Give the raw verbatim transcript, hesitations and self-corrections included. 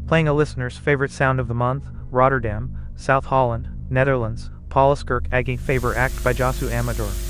Playing a listener's favorite sound of the month, Rotterdam, South Holland, Netherlands, Paulus Kirk Aging Faber Act by Josu Amador.